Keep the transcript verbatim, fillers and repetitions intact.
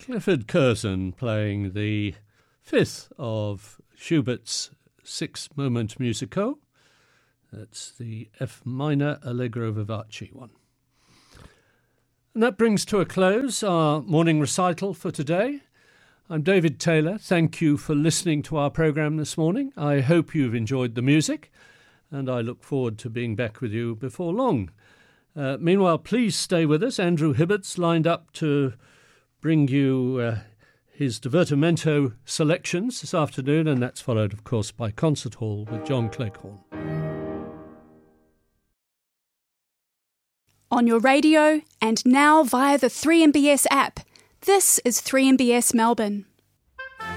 Clifford Curzon playing the fifth of Schubert's Six Movement Musico. That's the F minor Allegro Vivace one. And that brings to a close our morning recital for today. I'm David Taylor. Thank you for listening to our programme this morning. I hope you've enjoyed the music, and I look forward to being back with you before long. Uh, meanwhile, please stay with us. Andrew Hibbert's lined up to bring you uh, his Divertimento selections this afternoon, and that's followed, of course, by Concert Hall with John Cleghorn. On your radio and now via the three M B S app, this is three M B S Melbourne.